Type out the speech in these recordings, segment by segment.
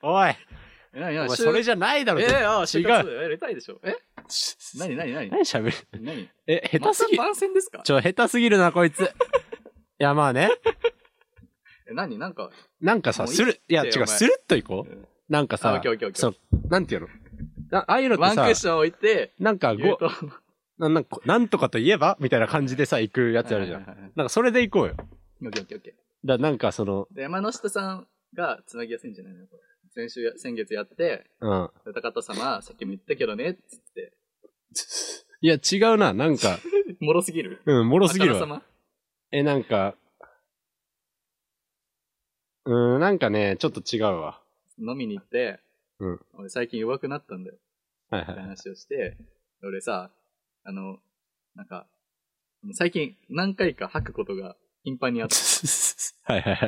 おい。 お前それじゃないだろ。 違う。 違う。 やりたいでしょ。何何喋る。 何下手すぎ。 番宣ですか？ 下手すぎるな、こいつ。いや、まあね。 なんかさ、 もういいっていや、違う、スルッといこう。なんかさ、そう、なんていうの？ああいうのってさ、 ワンクッション置いて、 なんかなんとかといえばみたいな感じでさ、行くやつあるじゃん。なんかそれで行こうよ。 オッケー。 なんかその。 山下さんが繋ぎやすいんじゃないの？先月やって、高田様、さっきも言ったけどね、つって。 いや、違うな、なんか。 もろすぎる？ もろすぎるわ。なんか、なんかね、ちょっと違うわ。 飲みに行って、俺最近弱くなったんだよ。って話をして、俺さ、なんか、最近何回か吐くことが頻繁にあった。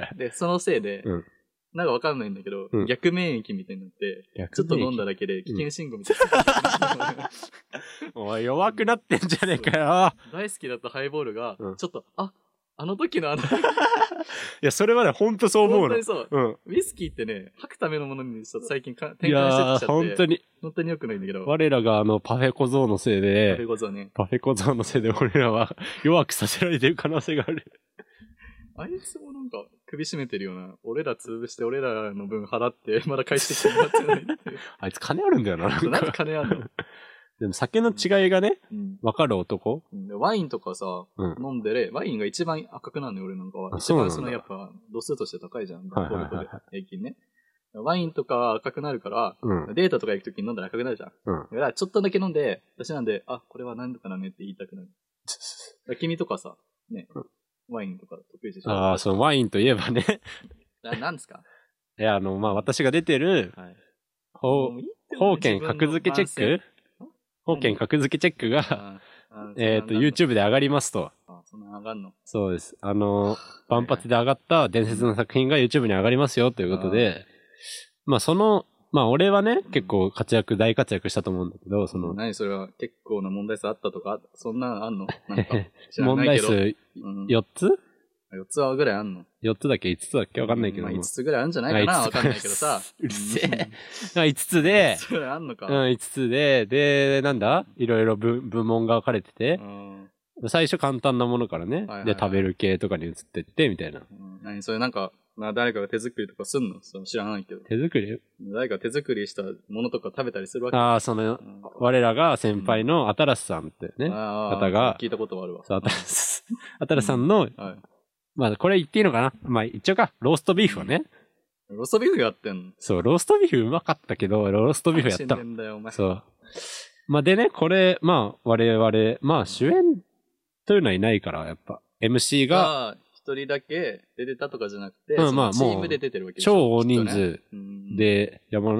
で、そのせいで、なんかわかんないんだけど、逆免疫みたいになって、ちょっと飲んだだけで危険信号みたいな。 お前弱くなってんじゃねえかよ。 大好きだったハイボールが、ちょっと、あの時のいや、それはね、ほんとそう思うの。 本当にそう。ウイスキーってね、吐くためのものに最近転換してきちゃって。本当に良くないんだけど。 我らがパフェ小僧のせいで、 パフェ小僧のせいで俺らは弱くさせられてる可能性がある。 あいつもなんか首絞めてるような。俺ら潰して俺らの分払って、まだ返してきてもらってないっていう。 あいつ金あるんだよな。 なんで金あるの？ でも酒の違いがね、わかる男？ ワインとかさ、飲んでる、ワインが一番赤くなるのよ、俺なんかは。一番やっぱ、度数として高いじゃん。平均ね。ワインとか赤くなるから、デートとか行くときに飲んだら赤くなるじゃん。だからちょっとだけ飲んで、私なんで、これは何度かなねって言いたくなる。君とかさ、ね、ワインとか得意でしょ？ そのワインといえばね。 何ですか？ いや、私が出てる、法権格付けチェック？法権格付けチェックが、YouTube で上がりますと。 そんな上がんの？そうです。万発で上がった伝説の作品が YouTube に上がりますよということで、俺はね、結構大活躍したと思うんだけど、 何それは結構な問題数あったとか、そんなあんの？なんか問題数4つ 4つはぐらいあんの？ 4 つだっけ ?5 つだっけわかんないけど。 5つぐらいあるんじゃないかなわかんないけどさ。 うるせえ。5つで、 それあんのか。 5つで、なんだいろいろ部門が分かれてて、最初簡単なものからね、で、食べる系とかに移ってって、みたいな。 何それなんか、誰かが手作りとかすんの？知らないけど。 手作り？ 誰か手作りしたものとか食べたりするわけ？ 我らが先輩のアタラスさんってね、方が、 聞いたことあるわ。 アタラスさんの、これ言っていいのかな？一応ローストビーフはね。 ローストビーフやってんの？ そう、ローストビーフうまかったけど、ローストビーフやったの。そう。でね、これ、我々、主演というのはいないから、やっぱ。MC が、 一人だけ出てたとかじゃなくて、チームで出てるわけでしょ？ 超大人数で、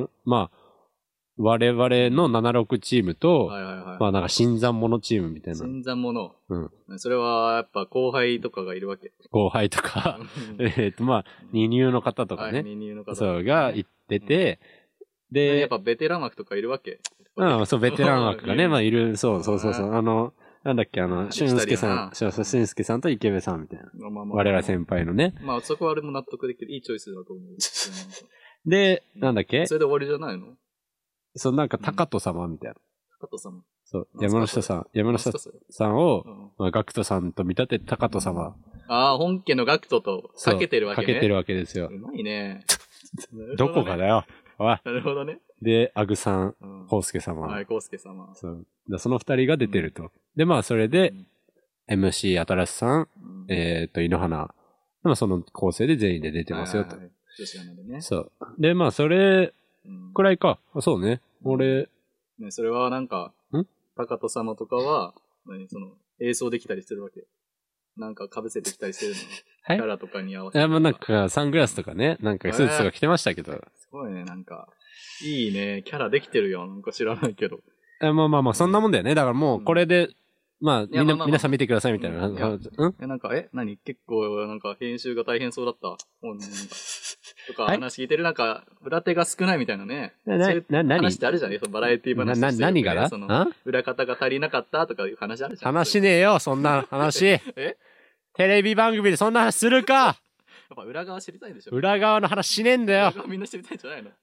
我々の76チームと、なんか新参者チームみたいな。 新参者。それはやっぱ後輩とかがいるわけ。 後輩とか、二入の方とかね。 二入の方。 そうが行ってて、 で、やっぱベテラン枠とかいるわけ。 そう、ベテラン枠がね、いる、そう。なんだっけ、俊介さんと池部さんみたいな。我々先輩のね。 そこは俺も納得できる。いいチョイスだと思う。 で、なんだっけ？ それで終わりじゃないの？ そう、なんか、高人様みたいな。 高人様？ そう、山下さんを、ガクトさんと見立てて高人様。 本家のガクトとかけてるわけね。 かけてるわけですよ。 うまいね。 どこがだよ。 なるほどね。 で、アグさん、コウスケ様。 コウスケ様。 そう。その二人が出てると。で、それで、MC 新さん、井ノ花。その構成で全員で出てますよと。そう。で、それ、くらいか。そうね。俺。 それはなんか、高人様とかは、演奏できたりするわけ？なんか被せてきたりしてるの？キャラとかに合わせて。 なんか、サングラスとかね、なんかスーツとか着てましたけど。 すごいね、なんか。いいね、キャラできてるよ。なんか知らないけど。 そんなもんだよね。だからもう、これで、皆さん見てくださいみたいな。 なんか、結構、なんか、編集が大変そうだった。とか、話聞いてる、なんか、裏手が少ないみたいなね。話ってあるじゃん。バラエティ話してる。 何がだ？ 裏方が足りなかったとかいう話あるじゃん。 話ねえよ、そんな話。テレビ番組でそんな話するか？ やっぱ裏側知りたいでしょ。 裏側の話しねえんだよ。 裏側みんな知りたいんじゃないの？